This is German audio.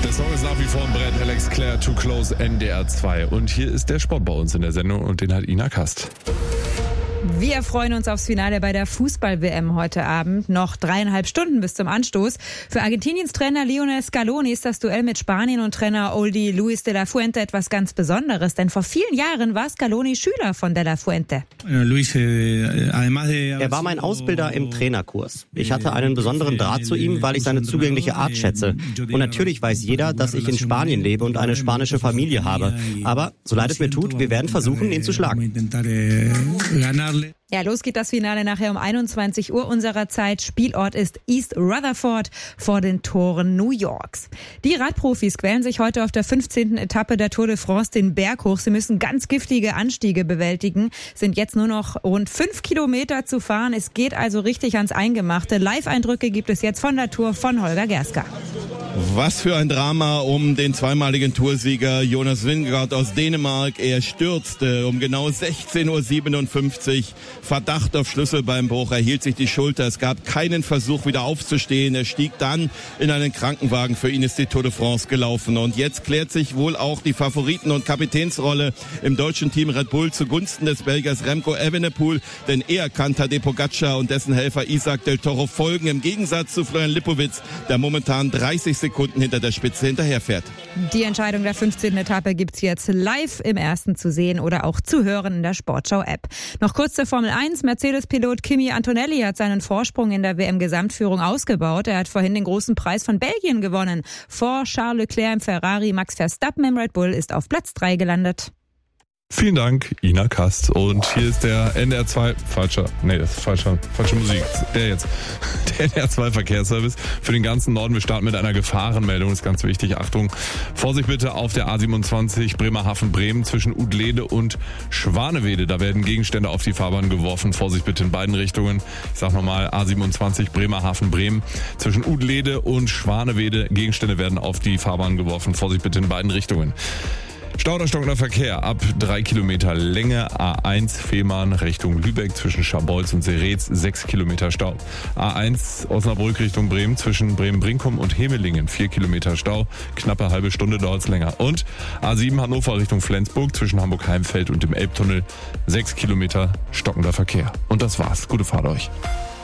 Der Song ist nach wie vor ein Brett. Alex Clare, Too Close, NDR 2. Und hier ist der Sport bei uns in der Sendung und den hat Ina Kast. Wir freuen uns aufs Finale bei der Fußball-WM heute Abend. Noch 3,5 Stunden bis zum Anstoß. Für Argentiniens Trainer Lionel Scaloni ist das Duell mit Spanien und Trainer Oldie Luis de la Fuente etwas ganz Besonderes. Denn vor vielen Jahren war Scaloni Schüler von de la Fuente. Er war mein Ausbilder im Trainerkurs. Ich hatte einen besonderen Draht zu ihm, weil ich seine zugängliche Art schätze. Und natürlich weiß jeder, dass ich in Spanien lebe und eine spanische Familie habe. Aber, so leid es mir tut, wir werden versuchen, ihn zu schlagen. Ja, los geht das Finale nachher um 21 Uhr unserer Zeit. Spielort ist East Rutherford vor den Toren New Yorks. Die Radprofis quälen sich heute auf der 15. Etappe der Tour de France den Berg hoch. Sie müssen ganz giftige Anstiege bewältigen. Sind jetzt nur noch rund 5 Kilometer zu fahren. Es geht also richtig ans Eingemachte. Live-Eindrücke gibt es jetzt von der Tour von Holger Gerska. Was für ein Drama um den zweimaligen Toursieger Jonas Vingegaard aus Dänemark. Er stürzte um genau 16:57 Uhr. Verdacht auf Schlüsselbeinbruch, er hielt sich die Schulter. Es gab keinen Versuch, wieder aufzustehen. Er stieg dann in einen Krankenwagen. Für ihn ist die Tour de France gelaufen. Und jetzt klärt sich wohl auch die Favoriten- und Kapitänsrolle im deutschen Team Red Bull zugunsten des Belgiers Remco Evenepoel. Denn er kann Tadej Pogacar und dessen Helfer Isaac del Toro folgen. Im Gegensatz zu Florian Lipowitz, der momentan 30 Sekunden hinter der Spitze hinterherfährt. Die Entscheidung der 15. Etappe gibt's jetzt live im Ersten zu sehen oder auch zu hören in der Sportschau-App. Noch kurz zur Formel 1. Mercedes-Pilot Kimi Antonelli hat seinen Vorsprung in der WM-Gesamtführung ausgebaut. Er hat vorhin den großen Preis von Belgien gewonnen. Vor Charles Leclerc im Ferrari, Max Verstappen im Red Bull ist auf Platz 3 gelandet. Vielen Dank, Ina Kast. Und hier ist der NDR 2, falsche Musik. Der NDR 2 Verkehrsservice für den ganzen Norden. Wir starten mit einer Gefahrenmeldung, ist ganz wichtig. Achtung, Vorsicht bitte auf der A27 Bremerhaven-Bremen zwischen Udlede und Schwanewede. Da werden Gegenstände auf die Fahrbahn geworfen. Vorsicht bitte in beiden Richtungen. Ich sag nochmal, A27 Bremerhaven-Bremen zwischen Udlede und Schwanewede. Gegenstände werden auf die Fahrbahn geworfen. Vorsicht bitte in beiden Richtungen. Stau oder stockender Verkehr ab 3 Kilometer Länge, A1 Fehmarn Richtung Lübeck zwischen Scharbeutz und Seretz 6 Kilometer Stau. A1 Osnabrück Richtung Bremen zwischen Bremen-Brinkum und Hemelingen 4 Kilometer Stau, knappe halbe Stunde dauert's länger. Und A7 Hannover Richtung Flensburg zwischen Hamburg-Heimfeld und dem Elbtunnel 6 Kilometer stockender Verkehr. Und das war's. Gute Fahrt euch.